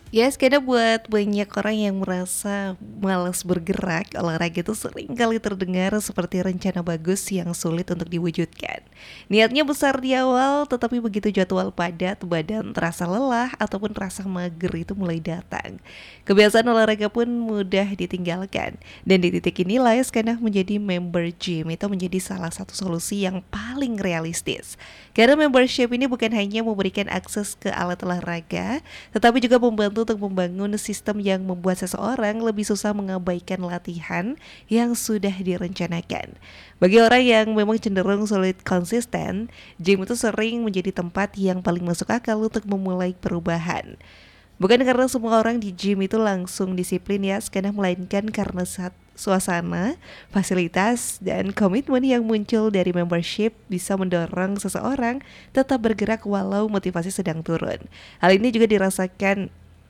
Karena buat banyak orang yang merasa malas bergerak, olahraga itu sering kali terdengar seperti rencana bagus yang sulit untuk diwujudkan. Niatnya besar di awal, tetapi begitu jadwal padat, badan terasa lelah ataupun rasa mager itu mulai datang. Kebiasaan olahraga pun mudah ditinggalkan. Dan di titik inilah Skena menjadi member gym itu menjadi salah satu solusi yang paling realistis. Karena membership ini bukan hanya memberikan akses ke alat olahraga, tetapi juga membantu untuk membangun sistem yang membuat seseorang lebih susah mengabaikan latihan yang sudah direncanakan. Bagi orang yang memang cenderung sulit konsisten, gym itu sering menjadi tempat yang paling masuk akal untuk memulai perubahan. Bukan karena semua orang di gym itu langsung disiplin ya, kadang melainkan karena saat suasana, fasilitas, dan komitmen yang muncul dari membership bisa mendorong seseorang tetap bergerak walau motivasi sedang turun. Hal ini juga dirasakan.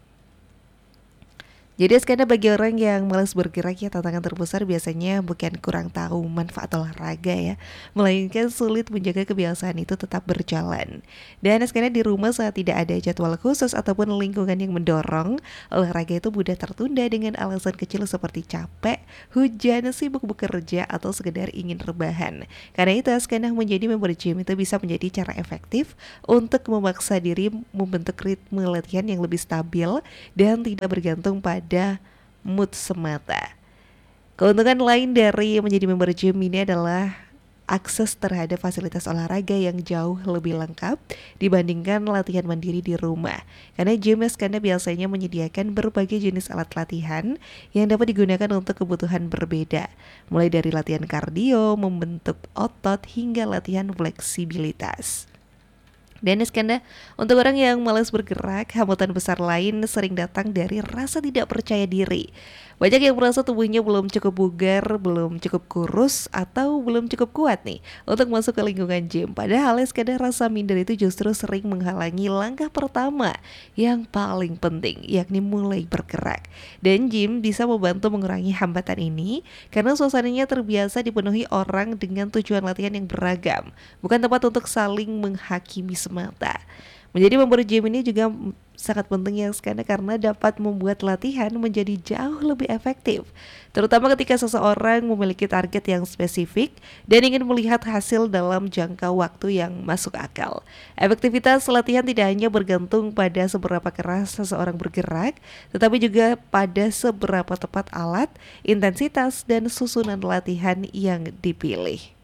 Jadi karena bagi orang yang malas bergerak ya, tantangan terbesar biasanya bukan kurang tahu manfaat olahraga ya, melainkan sulit menjaga kebiasaan itu tetap berjalan. Dan karena di rumah saat tidak ada jadwal khusus ataupun lingkungan yang mendorong, olahraga itu mudah tertunda dengan alasan kecil seperti capek, hujan, sibuk bekerja, atau sekedar ingin rebahan. Karena itu karena menjadi member gym itu bisa menjadi cara efektif untuk memaksa diri membentuk ritme latihan yang lebih stabil dan tidak bergantung pada mood semata. Keuntungan lain dari menjadi member gym ini adalah akses terhadap fasilitas olahraga yang jauh lebih lengkap dibandingkan latihan mandiri di rumah. Karena gym karena biasanya menyediakan berbagai jenis alat latihan yang dapat digunakan untuk kebutuhan berbeda. Mulai dari latihan kardio, membentuk otot, hingga latihan fleksibilitas. Dan Iskandar, untuk orang yang malas bergerak, hambatan besar lain sering datang dari rasa tidak percaya diri. Banyak yang merasa tubuhnya belum cukup bugar, belum cukup kurus, atau belum cukup kuat nih untuk masuk ke lingkungan gym. Padahal Iskandar, rasa minder itu justru sering menghalangi langkah pertama yang paling penting, yakni mulai bergerak. Dan gym bisa membantu mengurangi hambatan ini karena suasananya terbiasa dipenuhi orang dengan tujuan latihan yang beragam, bukan tempat untuk saling menghakimi semata. Menjadi member gym ini juga sangat penting ya karena dapat membuat latihan menjadi jauh lebih efektif, terutama ketika seseorang memiliki target yang spesifik dan ingin melihat hasil dalam jangka waktu yang masuk akal. Efektivitas latihan tidak hanya bergantung pada seberapa keras seseorang bergerak, tetapi juga pada seberapa tepat alat, intensitas, dan susunan latihan yang dipilih.